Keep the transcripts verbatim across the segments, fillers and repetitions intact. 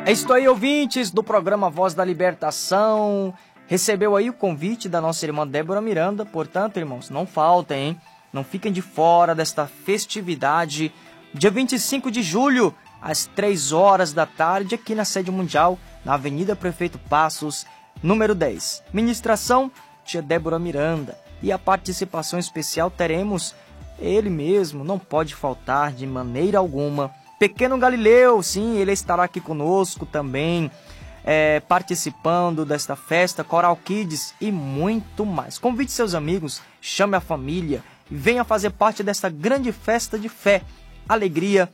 É isso aí, ouvintes do programa Voz da Libertação. Recebeu aí o convite da nossa irmã Débora Miranda. Portanto, irmãos, não faltem, hein? Não fiquem de fora desta festividade. Dia vinte e cinco de julho, às três horas da tarde, aqui na sede mundial, na Avenida Prefeito Passos, número dez. Ministração, tia Débora Miranda. E a participação especial teremos ele mesmo, não pode faltar de maneira alguma. Pequeno Galileu, sim, ele estará aqui conosco também, é, participando desta festa, Coral Kids e muito mais. Convide seus amigos, chame a família e venha fazer parte desta grande festa de fé, alegria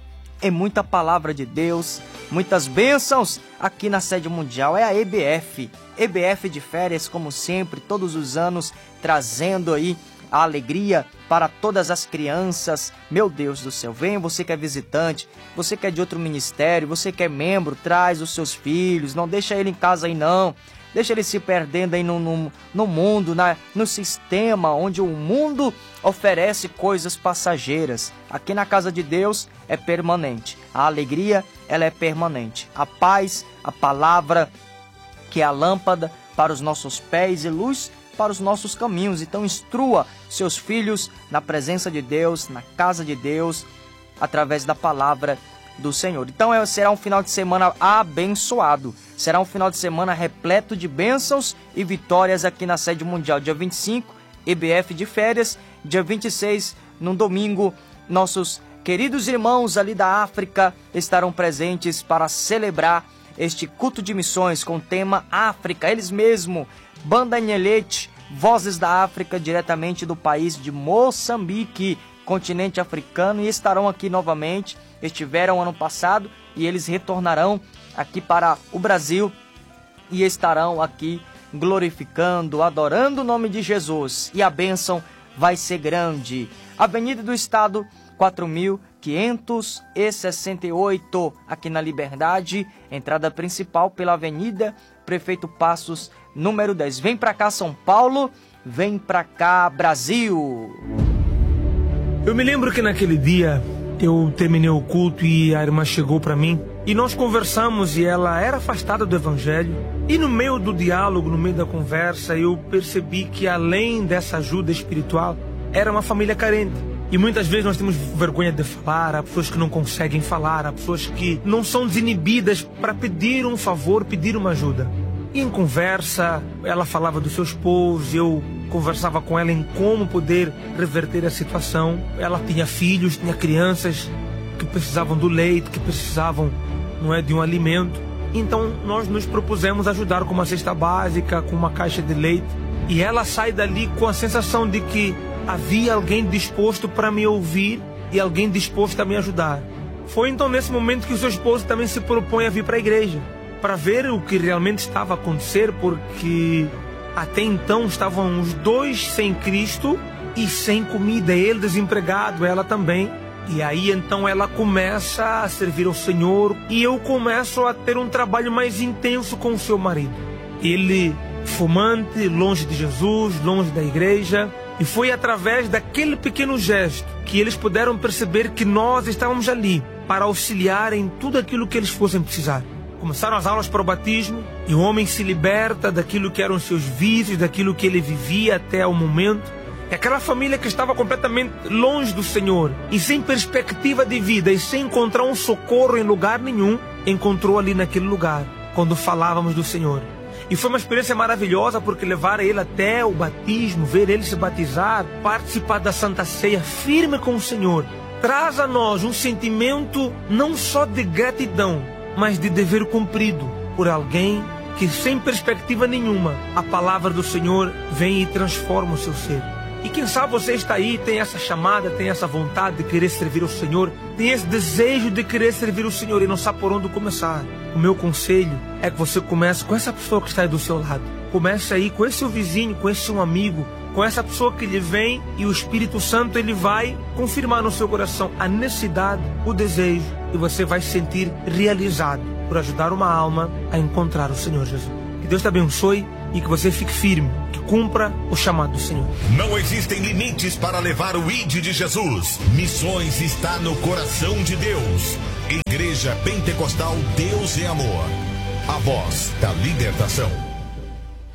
e muita palavra de Deus, muitas bênçãos aqui na sede mundial. É a E B F, E B F de férias, como sempre, todos os anos, trazendo aí a alegria para todas as crianças. Meu Deus do céu, vem você que é visitante, você que é de outro ministério, você que é membro, traz os seus filhos, não deixa ele em casa aí não, deixa ele se perdendo aí no, no, no mundo, na, no sistema onde o mundo oferece coisas passageiras. Aqui na casa de Deus é permanente, a alegria ela é permanente, a paz, a palavra que é a lâmpada para os nossos pés e luz para os nossos caminhos. Então instrua seus filhos na presença de Deus, na casa de Deus, através da palavra do Senhor. Então é, será um final de semana abençoado, será um final de semana repleto de bênçãos e vitórias aqui na sede mundial. Dia vinte e cinco, E B F de férias. Dia vinte e seis, num domingo, nossos queridos irmãos ali da África estarão presentes para celebrar este culto de missões com o tema África. Eles mesmos, Banda Nhelete, Vozes da África, diretamente do país de Moçambique, continente africano, e estarão aqui novamente. Estiveram ano passado e eles retornarão aqui para o Brasil e estarão aqui glorificando, adorando o nome de Jesus. E a bênção vai ser grande. Avenida do Estado, quatro mil quinhentos e sessenta e oito, aqui na Liberdade, entrada principal pela Avenida Prefeito Passos, número dez. Vem pra cá, São Paulo, vem pra cá, Brasil. Eu me lembro que naquele dia eu terminei o culto e a irmã chegou para mim e nós conversamos, e ela era afastada do Evangelho, e no meio do diálogo, no meio da conversa, eu percebi que além dessa ajuda espiritual, era uma família carente. E muitas vezes nós temos vergonha de falar, há pessoas que não conseguem falar, há pessoas que não são desinibidas para pedir um favor, pedir uma ajuda. E em conversa, ela falava do seu esposo, eu conversava com ela em como poder reverter a situação. Ela tinha filhos, tinha crianças que precisavam do leite, que precisavam, não é, de um alimento. Então nós nos propusemos ajudar com uma cesta básica, com uma caixa de leite. E ela sai dali com a sensação de que havia alguém disposto para me ouvir e alguém disposto a me ajudar. Foi então nesse momento que o seu esposo também se propõe a vir para a igreja, para ver o que realmente estava a acontecer, porque até então estavam os dois sem Cristo e sem comida, ele desempregado, ela também. E aí então ela começa a servir ao Senhor e eu começo a ter um trabalho mais intenso com o seu marido. Ele fumante, longe de Jesus, longe da igreja. E foi através daquele pequeno gesto que eles puderam perceber que nós estávamos ali para auxiliar em tudo aquilo que eles fossem precisar. Começaram as aulas para o batismo e o homem se liberta daquilo que eram os seus vícios, daquilo que ele vivia até o momento. E aquela família que estava completamente longe do Senhor e sem perspectiva de vida e sem encontrar um socorro em lugar nenhum, encontrou ali naquele lugar, quando falávamos do Senhor. E foi uma experiência maravilhosa, porque levar ele até o batismo, ver ele se batizar, participar da Santa Ceia firme com o Senhor, traz a nós um sentimento não só de gratidão, mas de dever cumprido por alguém que sem perspectiva nenhuma, a palavra do Senhor vem e transforma o seu ser. E quem sabe você está aí, tem essa chamada, tem essa vontade de querer servir ao Senhor, tem esse desejo de querer servir ao Senhor e não sabe por onde começar. O meu conselho é que você comece com essa pessoa que está aí do seu lado. Comece aí com esse seu vizinho, com esse seu amigo, com essa pessoa que lhe vem, e o Espírito Santo ele vai confirmar no seu coração a necessidade, o desejo, e você vai se sentir realizado por ajudar uma alma a encontrar o Senhor Jesus. Que Deus te abençoe e que você fique firme, que cumpra o chamado do Senhor. Não existem limites para levar o I D de Jesus. Missões está no coração de Deus. Igreja Pentecostal Deus é Amor. A voz da libertação.